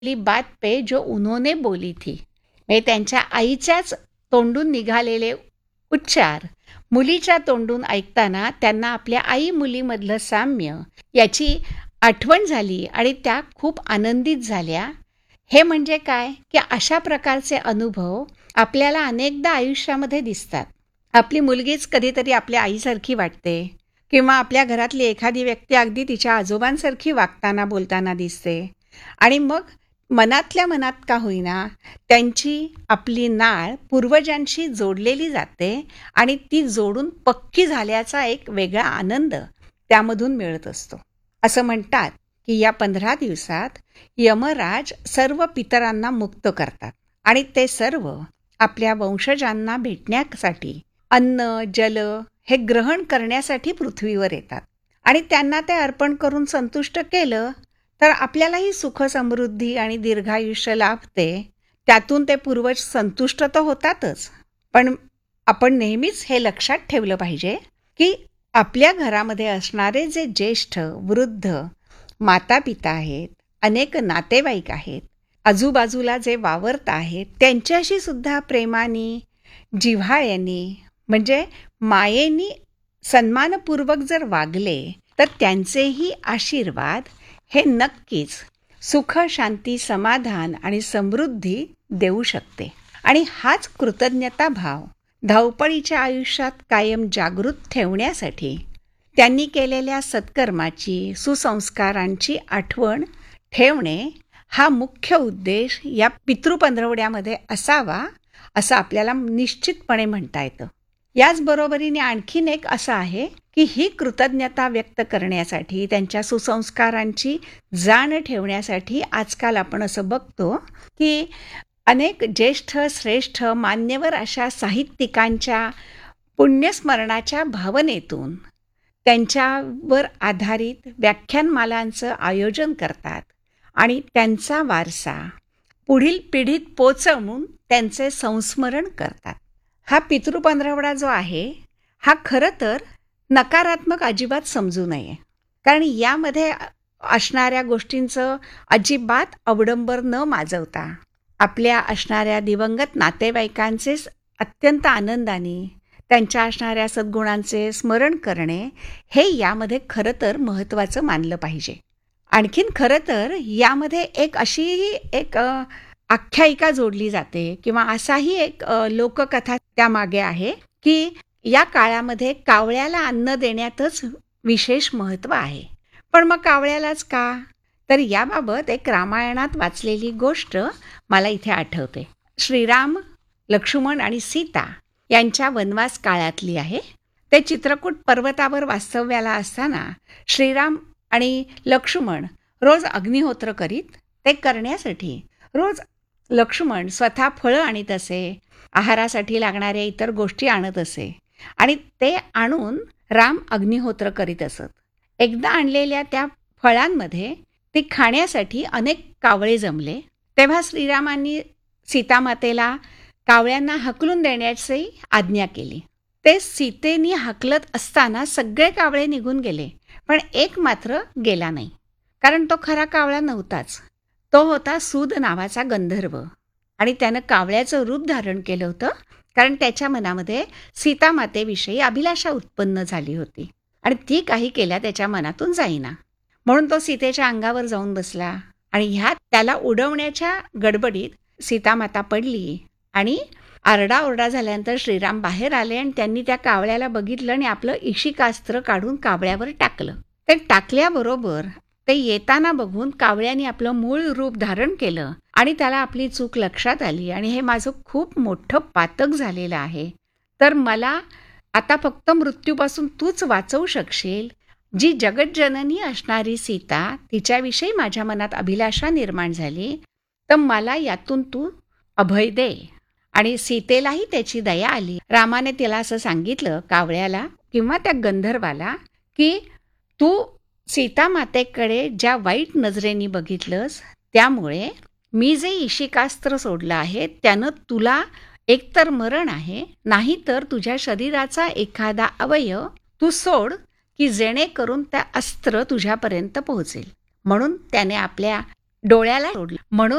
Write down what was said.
ली बात पे जो उन्होंने बोली थी. म्हणजे त्यांच्या आईच्याच तोंडून निघालेले उच्चार मुलीच्या तोंडून ऐकताना त्यांना आपल्या आई मुलीमधलं साम्य याची आठवण झाली आणि त्या खूप आनंदित झाल्या. हे म्हणजे काय, की अशा प्रकारचे अनुभव आपल्याला अनेकदा आयुष्यामध्ये दिसतात. आपली मुलगीच कधीतरी आपल्या आईसारखी वाटते किंवा आपल्या घरातली एखादी व्यक्ती अगदी तिच्या आजोबांसारखी वागताना बोलताना दिसते आणि मग मनातल्या मनात का होईना त्यांची आपली नाळ पूर्वजांशी जोडलेली जाते आणि ती जोडून पक्की झाल्याचा एक वेगळा आनंद त्यामधून मिळत असतो. असं म्हणतात की या 15 दिवसात यमराज सर्व पितरांना मुक्त करतात आणि ते सर्व आपल्या वंशजांना भेटण्यासाठी अन्न जल हे ग्रहण करण्यासाठी पृथ्वीवर येतात आणि त्यांना ते अर्पण करून संतुष्ट केलं तर आपल्यालाही सुख समृद्धी आणि दीर्घायुष्य लाभते. त्यातून ते पूर्वज संतुष्ट तर होतातच, पण आपण नेहमीच हे लक्षात ठेवलं पाहिजे की आपल्या घरामध्ये असणारे जे ज्येष्ठ वृद्ध माता पिता आहेत, अनेक नातेवाईक आहेत, आजूबाजूला जे वावरत आहेत त्यांच्याशी सुद्धा प्रेमाने जिव्हाळ्याने म्हणजे मायेनी सन्मानपूर्वक जर वागले तर त्यांचेही आशीर्वाद हे नक्कीच सुख शांती समाधान आणि समृद्धी देऊ शकते. आणि हाच कृतज्ञता भाव धावपळीच्या आयुष्यात कायम जागृत ठेवण्यासाठी त्यांनी केलेल्या सत्कर्माची सुसंस्कारांची आठवण ठेवणे हा मुख्य उद्देश या पितृपंधरवड्यामध्ये असावा असं आपल्याला निश्चितपणे म्हणता येतं. याचबरोबरीने आणखीन एक असं आहे की ही कृतज्ञता व्यक्त करण्यासाठी त्यांच्या सुसंस्कारांची जाण ठेवण्यासाठी आजकाल आपण असं बघतो की अनेक ज्येष्ठ श्रेष्ठ मान्यवर अशा साहित्यिकांच्या पुण्यस्मरणाच्या भावनेतून त्यांच्यावर आधारित व्याख्यानमालांचं आयोजन करतात आणि त्यांचा वारसा पुढील पिढीत पोचवून त्यांचे संस्मरण करतात. हा पितृपंधरवडा जो आहे हा खरं तर नकारात्मक अजिबात समजू नये, कारण यामध्ये असणाऱ्या गोष्टींचं अजिबात अवडंबर न माजवता आपल्या असणाऱ्या दिवंगत नातेवाईकांचे अत्यंत आनंदाने त्यांच्या असणाऱ्या सद्गुणांचे स्मरण करणे हे यामध्ये खरं तर महत्त्वाचं मानलं पाहिजे. आणखीन खरं तर यामध्ये एक अशी एक आख्यायिका जोडली जाते किंवा असाही एक लोककथा त्यामागे आहे की या काळामध्ये कावळ्याला अन्न देण्यातच विशेष महत्त्व आहे. पण मग कावळ्यालाच का, तर याबाबत एक रामायणात वाचलेली गोष्ट मला इथे आठवते. श्रीराम लक्ष्मण आणि सीता यांच्या वनवास काळातली आहे. ते चित्रकूट पर्वतावर वास्तव्याला असताना श्रीराम आणि लक्ष्मण रोज अग्निहोत्र करीत. ते करण्यासाठी रोज लक्ष्मण स्वतः फळं आणत असे, आहारासाठी लागणाऱ्या इतर गोष्टी आणत असे आणि ते आणून राम अग्निहोत्र करीत असत. एकदा आणलेल्या त्या फळांमध्ये ती खाण्यासाठी अनेक कावळे जमले. तेव्हा श्रीरामांनी सीतामातेला कावळ्यांना हकलून देण्याची आज्ञा केली. ते सीतेनी हकलत असताना सगळे कावळे निघून गेले, पण एक मात्र गेला नाही, कारण तो खरा कावळा नव्हताच. तो होता सूद नावाचा गंधर्व आणि त्यानं कावळ्याचं रूप धारण केलं होतं, कारण त्याच्या मनामध्ये सीतामातेविषयी अभिलाषा उत्पन्न झाली होती आणि ती काही केल्या त्याच्या मनातून जाईना. म्हणून तो सीतेच्या अंगावर जाऊन बसला आणि ह्यात त्याला उडवण्याच्या गडबडीत सीतामाता पडली आणि आरडाओरडा झाल्यानंतर श्रीराम बाहेर आले आणि त्यांनी त्या कावळ्याला बघितलं आणि आपलं इशिकास्त्र काढून कावळ्यावर टाकलं. ते टाकल्याबरोबर ते येताना बघून कावळ्याने आपलं मूळ रूप धारण केलं आणि त्याला आपली चूक लक्षात आली आणि हे माझं खूप मोठं पातक झालेलं आहे, तर मला आता फक्त मृत्यूपासून तूच वाचवू शकशील. जी जगज्जननी असणारी सीता, तिच्याविषयी माझ्या मनात अभिलाषा निर्माण झाली, तर मला यातून तू अभय दे. आणि सीतेलाही त्याची दया आली. रामाने तिला असं सांगितलं कावळ्याला किंवा त्या गंधर्वाला की तू सीतामातेकडे ज्या वाईट नजरेने बघितलंस त्यामुळे मी जे इशिकास्त्र सोडलं आहे त्यानं तुला एकतर मरण आहे, नाही तर तुझ्या शरीराचा एखादा अवयव तू सोड की जेणेकरून त्या अस्त्र तुझ्यापर्यंत पोहोचेल. म्हणून त्याने आपल्या डोळ्याला सोडलं. म्हणून